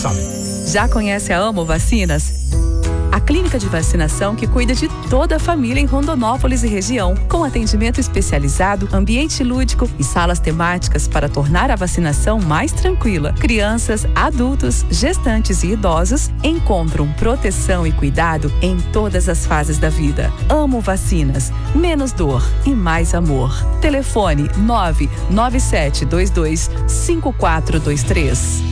sabe. Já conhece a Amo Vacinas? A clínica de vacinação que cuida de toda a família em Rondonópolis e região, com atendimento especializado, ambiente lúdico e salas temáticas para tornar a vacinação mais tranquila. Crianças, adultos, gestantes e idosos encontram proteção e cuidado em todas as fases da vida. Amo Vacinas. Menos dor e mais amor. Telefone 997225423.